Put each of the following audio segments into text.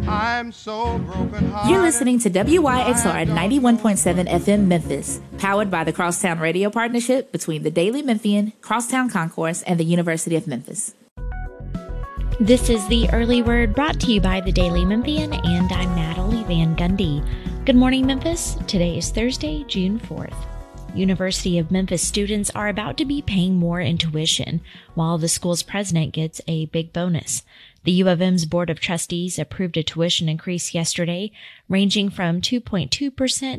I'm so broken hearted. You're listening to WYXR 91.7 FM Memphis, powered by the Crosstown Radio Partnership between the Daily Memphian, Crosstown Concourse, and the University of Memphis. This is the Early Word brought to you by the Daily Memphian, and I'm Natalie Van Gundy. Good morning, Memphis. Today is Thursday, June 4th. University of Memphis students are about to be paying more in tuition, while the school's president gets a big bonus. The U of M's Board of Trustees approved a tuition increase yesterday, ranging from 2.2% to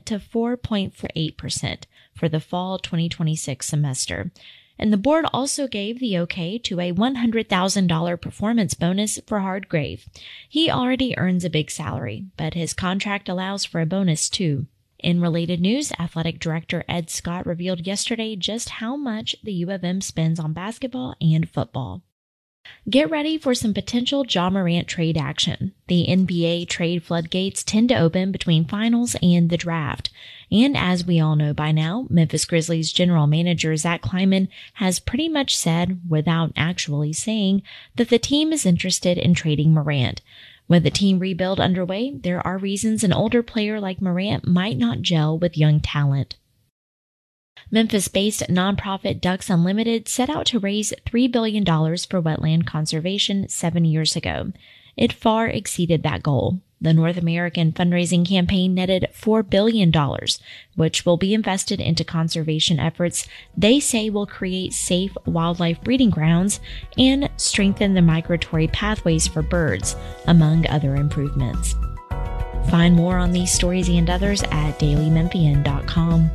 4.8% for the fall 2026 semester. And the board also gave the okay to a $100,000 performance bonus for Hardgrave. He already earns a big salary, but his contract allows for a bonus too. In related news, Athletic Director Ed Scott revealed yesterday just how much the U of M spends on basketball and football. Get ready for some potential Ja Morant trade action. The NBA trade floodgates tend to open between finals and the draft. And as we all know by now, Memphis Grizzlies general manager Zach Kleiman has pretty much said, without actually saying, that the team is interested in trading Morant. With the team rebuild underway, there are reasons an older player like Morant might not gel with young talent. Memphis-based nonprofit Ducks Unlimited set out to raise $3 billion for wetland conservation 7 years ago. It far exceeded that goal. The North American fundraising campaign netted $4 billion, which will be invested into conservation efforts they say will create safe wildlife breeding grounds and strengthen the migratory pathways for birds, among other improvements. Find more on these stories and others at dailymemphian.com.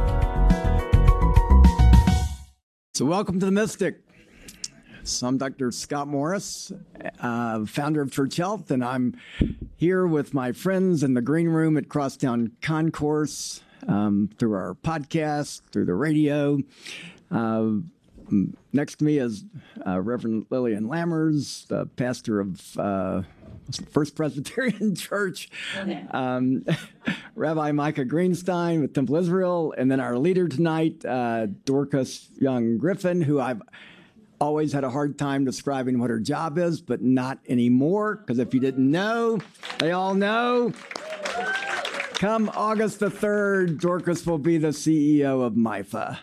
So welcome to the Mystic. So I'm Dr. Scott Morris, founder of Church Health, and I'm here with my friends in the green room at Crosstown Concourse, through our podcast, through the radio. Next to me is Reverend Lillian Lammers, the pastor of First Presbyterian Church, Rabbi Micah Greenstein with Temple Israel, and then our leader tonight, Dorcas Young Griffin, who I've always had a hard time describing what her job is, but not anymore, because if you didn't know, they all know. Come August the 3rd, Dorcas will be the CEO of MIFA.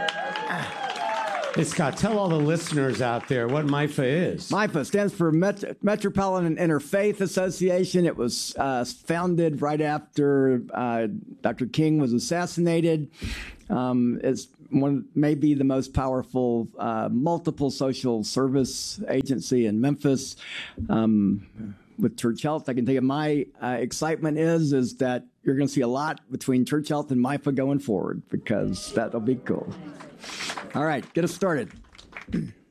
Hey, Scott, tell all the listeners out there what MIFA is. MIFA stands for Metropolitan Interfaith Association. It was founded right after Dr. King was assassinated. It's maybe the most powerful multiple social service agency in Memphis. With Church Health, I can tell you my excitement is that you're going to see a lot between Church Health and MIFA going forward, because that'll be cool. All right, get us started.